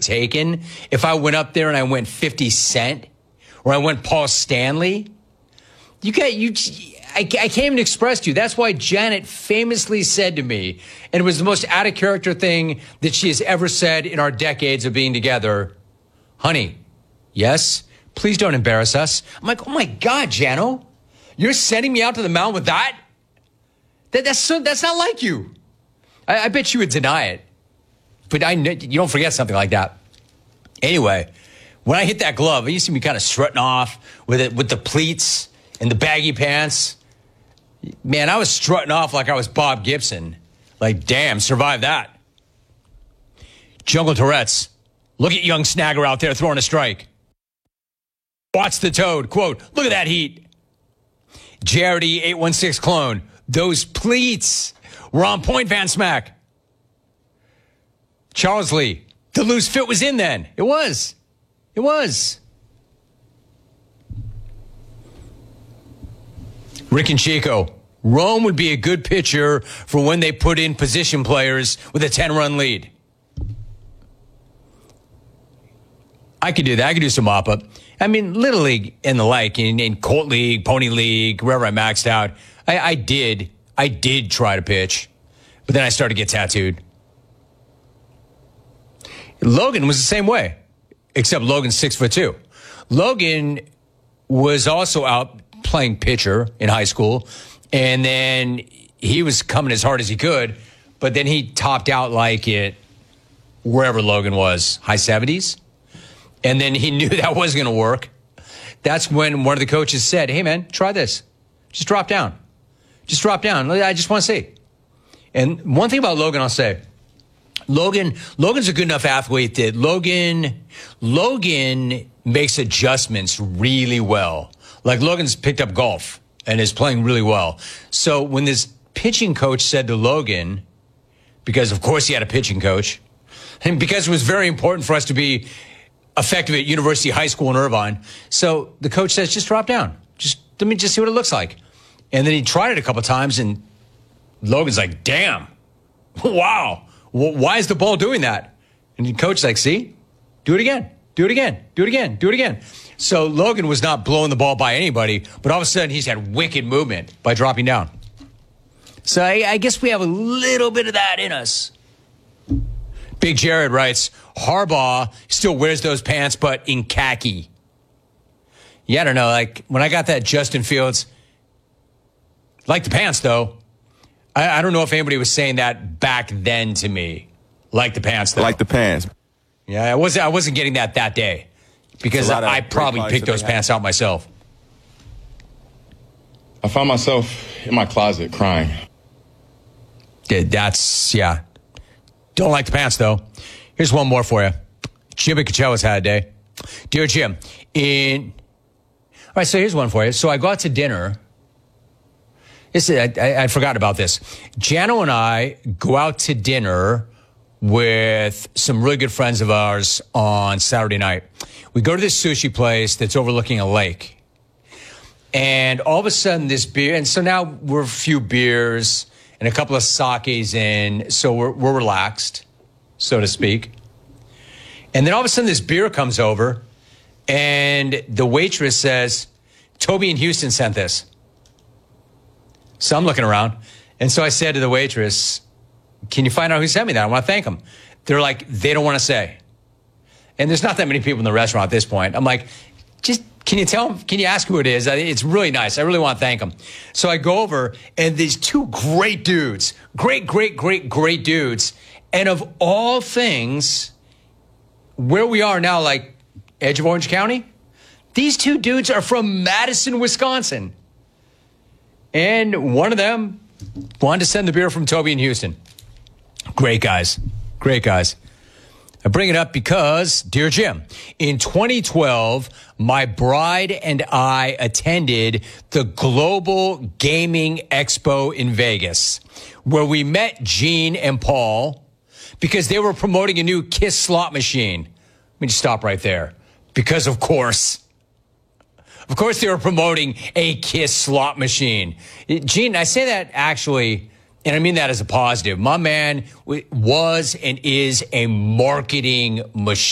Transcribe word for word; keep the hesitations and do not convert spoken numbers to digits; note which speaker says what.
Speaker 1: taken if I went up there and I went fifty Cent or I went Paul Stanley. You got you. I, I can't even express to you. That's why Janet famously said to me, and it was the most out of character thing that she has ever said in our decades of being together. Honey, yes, please don't embarrass us. I'm like, oh my God, Jano, you're sending me out to the mountain with that? that that's so, that's not like you. I, I bet you would deny it. But I, you don't forget something like that. Anyway, when I hit that glove, you see me kind of strutting off with it, with the pleats and the baggy pants. Man, I was strutting off like I was Bob Gibson. Like, damn, survived that. Jungle Tourette's. Look at young Snagger out there throwing a strike. Watch the toad. Quote, look at that heat. Jared E eight one six clone. Those pleats were on point, Van Smack. Charles Lee. The loose fit was in then. It was. It was. Rick and Chico. Rome would be a good pitcher for when they put in position players with a ten-run lead. I could do that. I could do some mop-up. I mean, Little League and the like, in, in Colt League, Pony League, wherever I maxed out, I, I did. I did try to pitch, but then I started to get tattooed. Logan was the same way, except Logan's six foot two. Logan was also out playing pitcher in high school, and then he was coming as hard as he could, but then he topped out like it wherever Logan was, high seventies. And then he knew that wasn't going to work. That's when one of the coaches said, hey, man, try this. Just drop down. Just drop down. I just want to see. And one thing about Logan, I'll say, Logan, Logan's a good enough athlete that Logan, Logan makes adjustments really well. Like Logan's picked up golf and is playing really well. So when this pitching coach said to Logan, because of course he had a pitching coach, and because it was very important for us to be effective at University High School in Irvine. So the coach says, just drop down. Just let me just see what it looks like. And then he tried it a couple of times, and Logan's like, damn, wow, why is the ball doing that? And the coach's like, see, do it again, do it again, do it again, do it again. So Logan was not blowing the ball by anybody, but all of a sudden he's had wicked movement by dropping down. So I, I guess we have a little bit of that in us. Big Jared writes, Harbaugh still wears those pants, but in khaki. Yeah, I don't know. Like, when I got that Justin Fields, like the pants, though. I, I don't know if anybody was saying that back then to me. Like the pants, though.
Speaker 2: Like the pants.
Speaker 1: Yeah, I wasn't, I wasn't getting that that day. Because I, I probably picked those pants out myself.
Speaker 3: I found myself in my closet crying.
Speaker 1: That's, yeah. Don't like the pants, though. Here's one more for you. Jimmy Cachella's had a day. Dear Jim, in... All right, so here's one for you. So I go out to dinner. This is, I, I, I forgot about this. Jano and I go out to dinner with some really good friends of ours on Saturday night. We go to this sushi place that's overlooking a lake. And all of a sudden, this beer... And so now we're a few beers and a couple of sakes in, so we're, we're relaxed, so to speak. And then all of a sudden this beer comes over, and the waitress says, Toby in Houston sent this. So I'm looking around, and so I said to the waitress, can you find out who sent me that? I want to thank them. They're like, they don't want to say. And there's not that many people in the restaurant at this point. I'm like, just... Can you tell them? Can you ask who it is? It's really nice. I really want to thank them. So I go over, and these two great dudes, great, great, great, great dudes. And of all things, where we are now, like edge of Orange County, these two dudes are from Madison, Wisconsin. And one of them wanted to send the beer from Toby in Houston. Great guys. Great guys. I bring it up because, dear Jim, in twenty twelve, my bride and I attended the Global Gaming Expo in Vegas, where we met Gene and Paul because they were promoting a new KISS slot machine. Let me just stop right there. Because, of course, of course they were promoting a KISS slot machine. Gene, I say that actually... And I mean that as a positive. My man was and is a marketing machine.